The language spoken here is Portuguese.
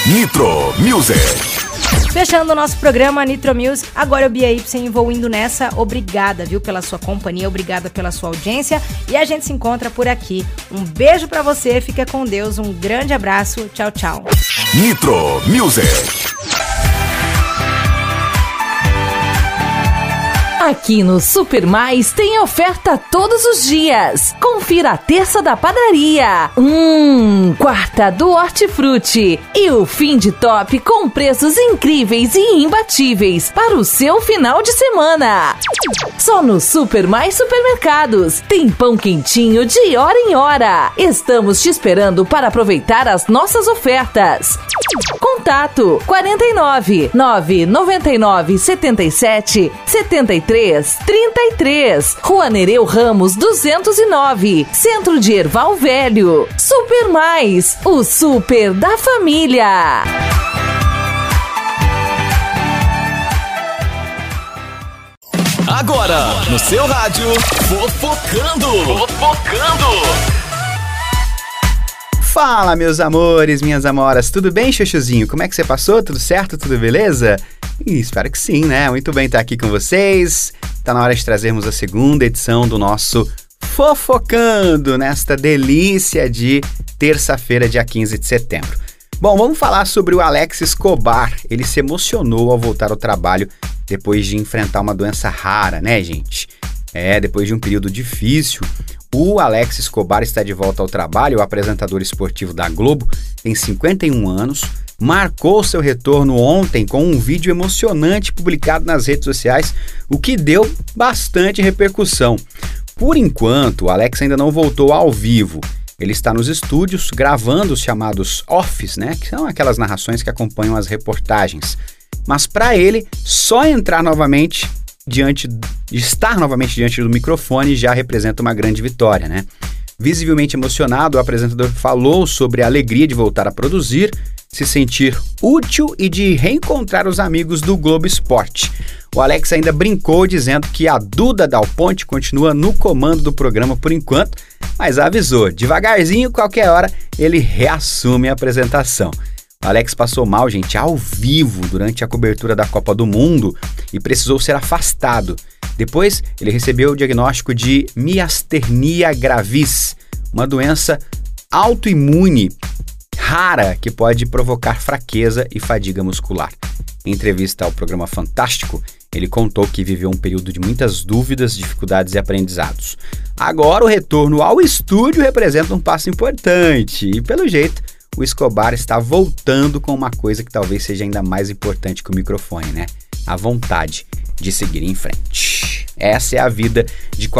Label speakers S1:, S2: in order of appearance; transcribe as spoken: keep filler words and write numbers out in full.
S1: Nitro Music.
S2: Fechando o nosso programa Nitro Music, agora eu, Bia Y, vou indo nessa. Obrigada, viu, pela sua companhia, obrigada pela sua audiência e a gente se encontra por aqui. Um beijo pra você, fica com Deus, um grande abraço, tchau, tchau.
S1: Nitro Music.
S3: Aqui no Super Mais tem oferta todos os dias. Confira a terça da padaria. Hum, quarta do Hortifruti. E o fim de top com preços incríveis e imbatíveis para o seu final de semana. Só no Super Mais Supermercados. Tem pão quentinho de hora em hora. Estamos te esperando para aproveitar as nossas ofertas. Contato quarenta e nove, nove noventa e nove, setenta e sete, setenta e três, trinta e três. Rua Nereu Ramos duzentos e nove, Centro de Erval Velho. Super Mais, o super da família.
S4: Agora, no seu rádio, Fofocando. Fofocando.
S5: Fala, meus amores, minhas amoras, tudo bem, Chuchuzinho? Como é que você passou? Tudo certo? Tudo beleza? Ih, espero que sim, né? Muito bem estar aqui com vocês. Tá na hora de trazermos a segunda edição do nosso Fofocando, nesta delícia de terça-feira, dia quinze de setembro. Bom, vamos falar sobre o Alex Escobar. Ele se emocionou ao voltar ao trabalho depois de enfrentar uma doença rara, né, gente? É, depois de um período difícil, o Alex Escobar está de volta ao trabalho. O apresentador esportivo da Globo tem cinquenta e um anos, marcou seu retorno ontem com um vídeo emocionante publicado nas redes sociais, o que deu bastante repercussão. Por enquanto, o Alex ainda não voltou ao vivo. Ele está nos estúdios gravando os chamados offs, né, que são aquelas narrações que acompanham as reportagens. Mas para ele, só entrar novamente diante de estar novamente diante do microfone já representa uma grande vitória, né? Visivelmente emocionado, o apresentador falou sobre a alegria de voltar a produzir, se sentir útil e de reencontrar os amigos do Globo Esporte. O Alex ainda brincou dizendo que a Duda Dal Ponte continua no comando do programa por enquanto, mas avisou, devagarzinho, qualquer hora, ele reassume a apresentação. O Alex passou mal, gente, ao vivo durante a cobertura da Copa do Mundo e precisou ser afastado. Depois, ele recebeu o diagnóstico de miastenia gravis, uma doença autoimune rara que pode provocar fraqueza e fadiga muscular. Em entrevista ao programa Fantástico, ele contou que viveu um período de muitas dúvidas, dificuldades e aprendizados. Agora, o retorno ao estúdio representa um passo importante e, pelo jeito, o Escobar está voltando com uma coisa que talvez seja ainda mais importante que o microfone, né? A vontade de seguir em frente. Essa é a vida de